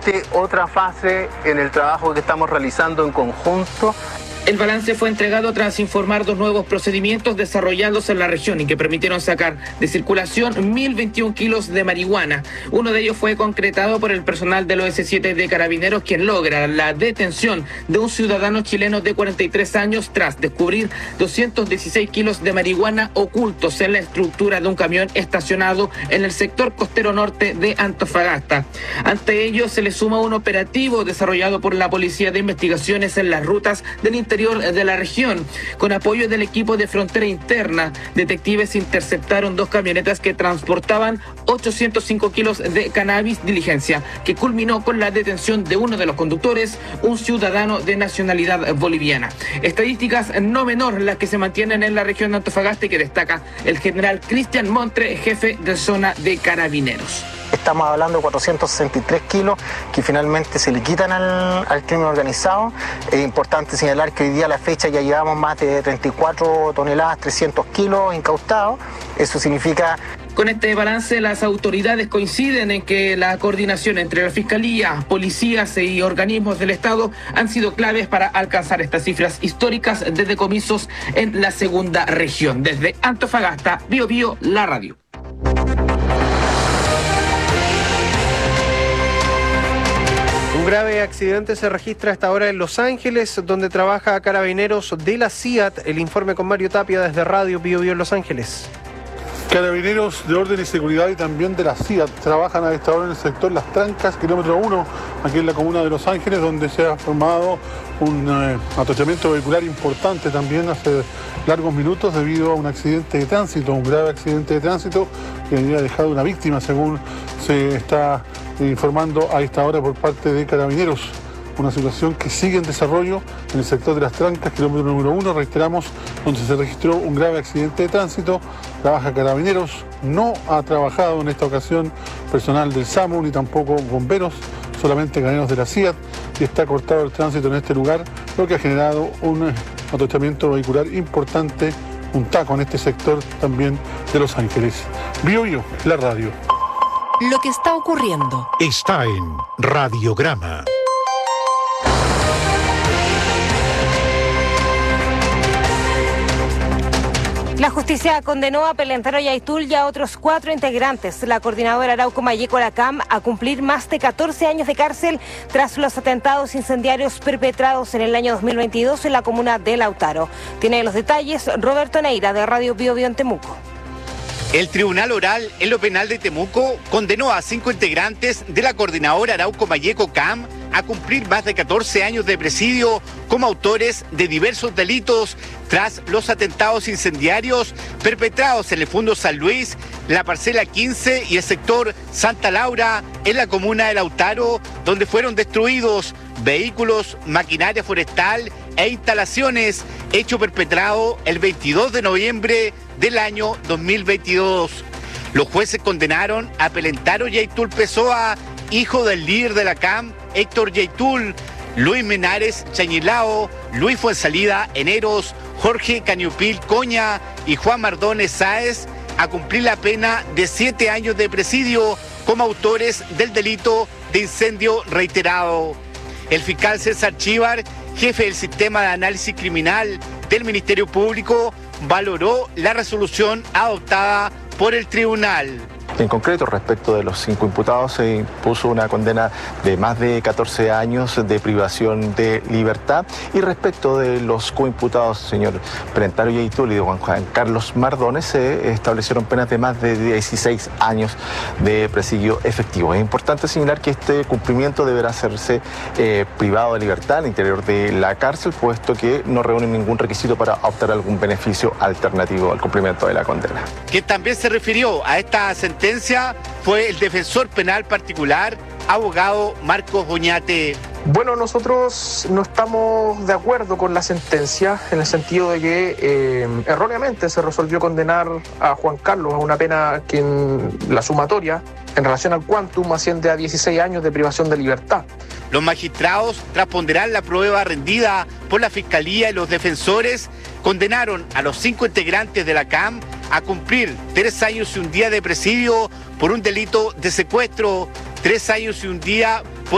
claramente otra fase en el trabajo que estamos realizando en conjunto. El balance fue entregado tras informar 2 nuevos procedimientos desarrollados en la región y que permitieron sacar de circulación 1.021 kilos de marihuana. Uno de ellos fue concretado por el personal del OS7 de Carabineros, quien logra la detención de un ciudadano chileno de 43 años tras descubrir 216 kilos de marihuana ocultos en la estructura de un camión estacionado en el sector costero norte de Antofagasta. Ante ello se le suma un operativo desarrollado por la Policía de Investigaciones en las rutas del interior de la región. Con apoyo del equipo de frontera interna, detectives interceptaron 2 camionetas que transportaban 805 kilos de cannabis, diligencia que culminó con la detención de uno de los conductores, un ciudadano de nacionalidad boliviana. Estadísticas no menor las que se mantienen en la región de Antofagasta y que destaca el general Cristian Montre, jefe de zona de Carabineros. Estamos hablando de 463 kilos que finalmente se le quitan al crimen organizado. Es importante señalar que hoy día a la fecha ya llevamos más de 34 toneladas, 300 kilos incautados. Eso significa... Con este balance, las autoridades coinciden en que la coordinación entre la Fiscalía, policías y organismos del Estado han sido claves para alcanzar estas cifras históricas de decomisos en la segunda región. Desde Antofagasta, Bío Bío, la radio. Un grave accidente se registra a esta hora en Los Ángeles, donde trabaja Carabineros de la CIAT. El informe con Mario Tapia desde Radio Bío Bío en Los Ángeles. Carabineros de Orden y Seguridad y también de la CIAT trabajan a esta hora en el sector Las Trancas, kilómetro 1, aquí en la comuna de Los Ángeles, donde se ha formado un atochamiento vehicular importante también hace largos minutos debido a un accidente de tránsito, un grave accidente de tránsito que había dejado una víctima, según se está informando a esta hora por parte de Carabineros. Una situación que sigue en desarrollo en el sector de Las Trancas, kilómetro número 1, reiteramos, donde se registró un grave accidente de tránsito. Trabaja Carabineros, no ha trabajado en esta ocasión personal del SAMU ni tampoco bomberos, solamente carabineros de la CIAT, y está cortado el tránsito en este lugar, lo que ha generado un atochamiento vehicular importante, un taco en este sector también de Los Ángeles. Bío Bío, la radio. Lo que está ocurriendo está en Radiograma. La justicia condenó a Pelentaro Yaitul y a otros 4 integrantes de la coordinadora Arauco Mayeco Lacam a cumplir más de 14 años de cárcel tras los atentados incendiarios perpetrados en el año 2022 en la comuna de Lautaro. Tiene los detalles Roberto Neira de Radio Bío Bío en Temuco. El Tribunal Oral en lo Penal de Temuco condenó a 5 integrantes de la coordinadora Arauco Mayeco CAM a cumplir más de 14 años de presidio como autores de diversos delitos tras los atentados incendiarios perpetrados en el Fundo San Luis, la parcela 15 y el sector Santa Laura en la comuna de Lautaro, donde fueron destruidos vehículos, maquinaria forestal e instalaciones, hecho perpetrado el 22 de noviembre del año 2022. Los jueces condenaron a Pelentaro Yaitul Pessoa, hijo del líder de la CAM, Héctor Yaitul, Luis Menares Chañilao, Luis Fuensalida Eneros, Jorge Cañupil Coña y Juan Mardones Sáez, a cumplir la pena de 7 años de presidio como autores del delito de incendio reiterado. El fiscal César Chívar, jefe del sistema de análisis criminal del Ministerio Público, valoró la resolución adoptada por el tribunal. En concreto, respecto de los 5 imputados, se impuso una condena de más de 14 años de privación de libertad. Y respecto de los coimputados, señor Pelentaro Yaitul y de Juan Carlos Mardones, se establecieron penas de más de 16 años de presidio efectivo. Es importante señalar que este cumplimiento deberá hacerse privado de libertad al interior de la cárcel, puesto que no reúne ningún requisito para obtener algún beneficio alternativo al cumplimiento de la condena. Quien también se refirió a esta sentencia fue el defensor penal particular, abogado Marcos Oñate. Bueno, nosotros no estamos de acuerdo con la sentencia en el sentido de que erróneamente se resolvió condenar a Juan Carlos a una pena que en la sumatoria en relación al quantum asciende a 16 años de privación de libertad. Los magistrados, tras ponderar la prueba rendida por la Fiscalía y los defensores, condenaron a los 5 integrantes de la CAM a cumplir 3 años y un día de presidio por un delito de secuestro, 3 años y un día